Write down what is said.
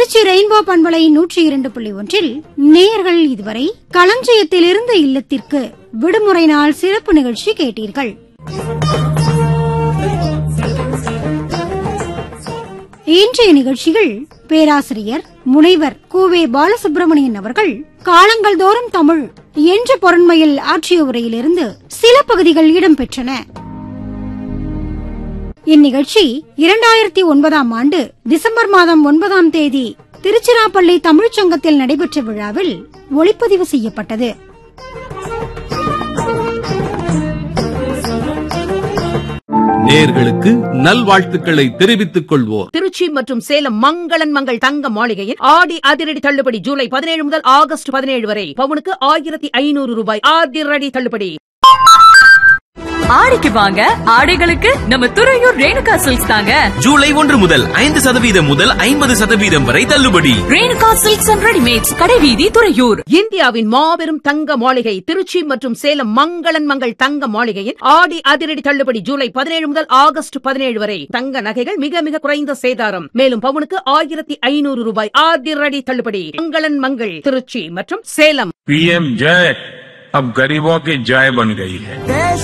Trichy rainbow பண்பலை 102.1 நேயர்கள் இதுவரை களஞ்சியத்திலிருந்து இல்லத்திற்கு விடுமுறை நாள் சிறப்பு நிகழ்ச்சி கேட்டீர்கள். இன்றைய நிகழ்ச்சிகள் பேராசிரியர் முனைவர் கூவே பாலசுப்ரமணியன் அவர்கள் காலங்கள் தோறும் தமிழ் என்ற பொருண்மையில் ஆற்றிய உரையிலிருந்து சில பகுதிகள் இடம்பெற்றன. இந்நிகழ்ச்சி 2009ஆம் ஆண்டு டிசம்பர் மாதம் 9ஆம் தேதி திருச்சிராப்பள்ளி தமிழ்ச்சங்கத்தில் நடைபெற்ற விழாவில் ஒளிப்பதிவு செய்யப்பட்டது. நேயர்களுக்கு நல்வாழ்த்துக்களை தெரிவித்துக் கொள்வோர். திருச்சி மற்றும் சேலம் மங்களன் மங்கள் தங்க மாளிகையில் ஆடி அதிரடி தள்ளுபடி ஜூலை 17 முதல் ஆகஸ்ட் 17 வரை பவுனுக்கு 1500 ரூபாய் அதிரடி தள்ளுபடி. ஆடிக்கு வாங்க, ஆடைகளுக்கு நம்ம துறையூர் ரேணுகா சில்க்ஸ் தாங்க. ஜூலை 1 முதல் 5% முதல் 50% வரை தள்ளுபடி. ரேணுகா சில்க்ஸ் அண்ட் ரெடிமேட்ஸ், கடைவீதி, துறையூர். இந்தியாவின் மாபெரும் தங்க மாளிகை திருச்சி மற்றும் சேலம் மங்களன் மங்கள் தங்க மாளிகையில் ஆடி அதிரடி தள்ளுபடி ஜூலை 17 முதல் ஆகஸ்ட் 17 வரை தங்க நகைகள் மிக மிக குறைந்த சேதாரம். மேலும் பவுனுக்கு 1500 ரூபாய் அதிரடி தள்ளுபடி. மங்களன் மங்கள் திருச்சி மற்றும் சேலம். PM जय अब गरीबों की जय बन गई है.